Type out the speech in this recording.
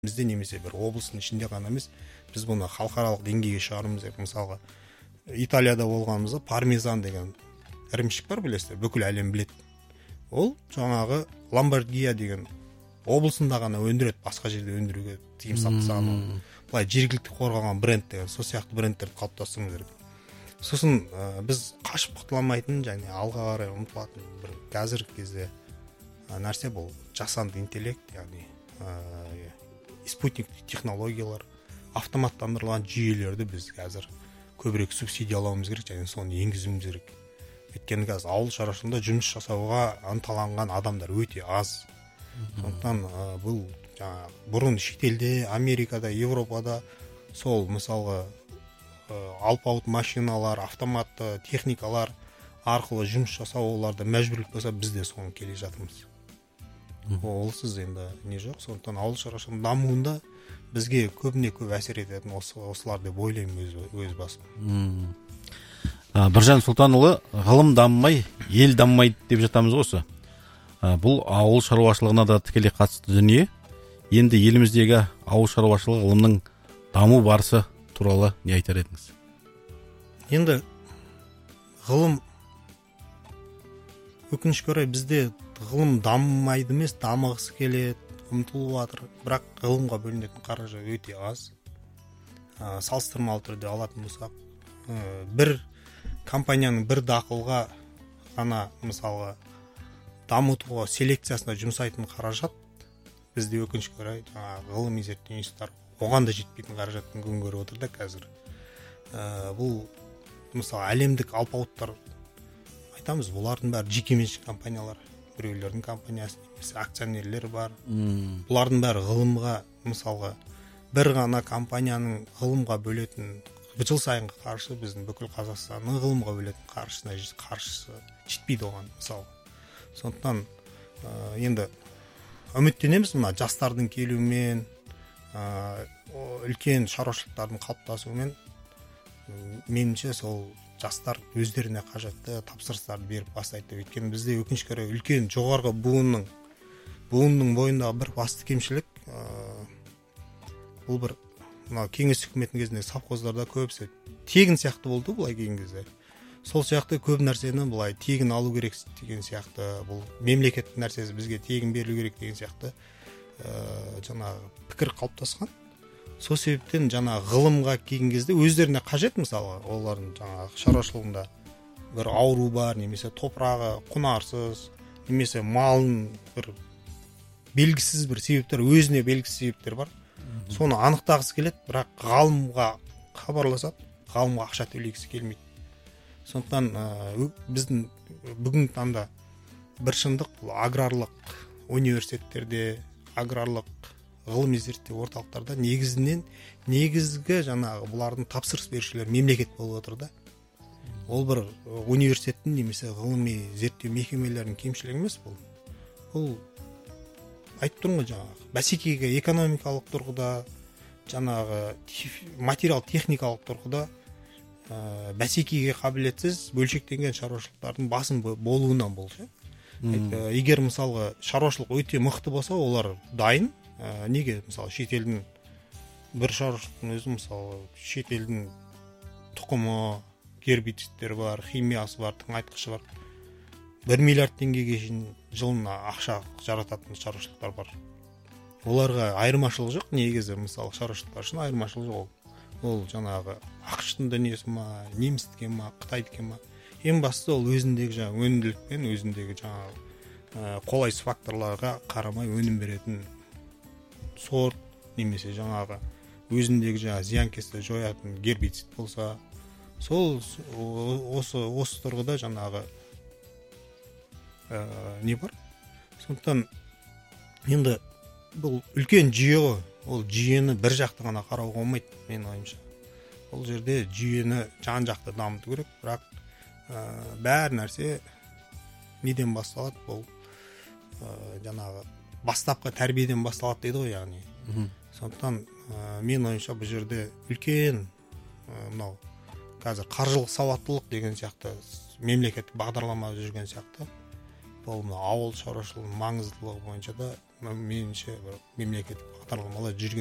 бізде немесе бір облыстың ішінде ғана емес, біз бұны халықаралық деңгейге шығаруымыз керек. Мысалға Италияда болғанымызда пармезан деген ірімшік бар, білесіздер, бүкіл әлем біледі. Ол жаңағы Ломбардия деген облысында ғана өндіреді, басқа жерде өндіруге тыйым салып тастаған. Былай жергілікті қорғалған бренд деген, сол сияқты брендтерді қалыптастыруымыз керек. Сосын біз қашып құтыла алмайтын және алға қарай ұмтылатын бір қазіргі кезде нәрсе бұл жасанды интеллект, яғни спутниктік технологиялар, автоматтандырылған жүйелерді біз қазір көбірек субсидиялауымыз керек және соны енгізуіміз керек. Өйткені қазір ауыл шаруашылығында жұмыс жасауға ынталанған адамдар өте аз. Сондықтан бұл бұрын шетелде, Америкада, Европада сол мысалға алпауыт машиналар, автоматты техникалар арқылы жұмыс жасау оларда мәжбүрлік болса, біз де соны келе жатырмыз. Олсыз енді не жоқ. Сондықтан ауыл шаруашылығының дамуында бізге көбіне көп әсер ететін осылар деп ойлаймын өз басым. Біржан Сұлтанұлы, ғылым дамымай, ел дамымайды деп жатамыз осы. Бұл ауыл шаруашылығына да тікелей қатысты дүние. Енді еліміздегі ауыл шаруашылығы ғылымның даму барысы туралы не айтар едіңіз? Енді ғылым өкінішке орай бізде ғылым дамымайды емес, дамығысы келеді, ұмтылып жатыр. Бірақ ғылымға бөлінетін қаражат өте аз. Салыстырмалы түрде алатын болсақ, бір компанияның бір дақылға ғана мысалға дамытуға, селекциясына жұмсайтын қаражат бізде өкінішке орай ғылыми зерттеу институттары оған да жетпейтін қаражаттың күн көріп отыр да қазір. Бұл мысалы әлемдік алпауыттар айтамыз, бұлардың бәрі жекеменшік компаниялар, біреулердің компаниясы немесе акционерлер бар. Бұлардың бәрі ғылымға, мысалға бір ғана компанияның ғылымға бөлетін жыл сайынғы қаржысы біздің бүкіл Қазақстанның ғылымға бөлетін қаржысы жетпейді оған, мысалы. Сондықтан енді үміттенеміз мына жастардың келуімен, үлкен шаруашылықтардың қалыптасуымен, меніңше сол жастар өздеріне қажетті тапсырыстарды беріп бастайды. Өйткені бізде өкінішке орай үлкен жоғарғы буынның бойындағы бір басты кемшілік, бұл бір кеңес үкіметінің кезінде совхоздарда көбісі тегін сияқты болды былай кейін кезде. Сол сияқты көп нәрсені былай тегін алу керек деген сияқты, бұл мемлекеттік нәрсесі бізге тегін берілу керек деген сияқты жаңағы пікір қалыптасқан. Сол себептен жаңағы ғылымға келген кезде өздеріне қажет, мысалы олардың жаңағы шаруашылығында бір ауру бар, немесе топырағы құнарсыз, немесе малын бір белгісіз бір себептер, өзіне белгісіз себептер бар. Соны анықтағысы келеді, бірақ ғалымға хабарласады, ғалымға ақша төлегісі келмейді. Сондықтан біздің бүгінгі таңда бір шындық, бұл аграрлық университеттерде, аграрлық ғылыми зерттеу орталықтарда негізгі жаңағы бұлардың тапсырыс берушілер мемлекет болып отыр да. Ол бір университеттің немесе ғылыми зерттеу мекемелерінің кемшілігі емес бұл. Бұл айтып тұрмын ғой жаңағы бәсекеге экономикалық тұрғыда, жаңағы материал техникалық тұрғыда бәсекеге қабілетсіз бөлшектенген шаруашылықтардың басым болуынан болды. Егер мысалға шаруашылық өте мықты болса, олар дайын. Неге мысалы шетелдің бір шаруашылықтың өзі, мысалы шетелдің тұқымы, гербицидтер бар, химиясы бар, тыңайтқышы бар. 1 миллиард теңгеге жылына ақша жарататын шаруашылықтар бар. Оларға айырмашылық жоқ, негізі мысалы шаруашылықтар үшін айырмашылық жоқ. Ол жаңағы ақштың дүниесі ма, немістіке ма, қытайдіке ма. Ең бастысы ол өзіндегі жаңағы өнімділікпен, өзіндегі жаңағы қолайсыз факторларға қарамай өнім беретін сорт, немесе жаңағы өзіндегі жаңағы зиянкесті жоятын гербицид болса, сол осы тұрғыда жаңағы не бар. Сондықтан енді бұл үлкен жүйе ғой. Ол жүйені бір жақты ғана қарауға болмайды, менің ойымша. Ол жерде жүйені жан-жақты дамыту керек, бірақ бәр нәрсе неден басталады? Бұл жаңағы бастапқы тәрбиеден басталады дейді ғой, яғни. Сондықтан менің ойымша бұл жерде үлкен мынау қазір қаржылық сауаттылық деген сияқты мемлекеттік бағдарлама жүрген сияқты. Бұл ауыл шаруашылығының маңыздылығы бойынша да меніңше бір мемлекеттік бағдарламалар жүрген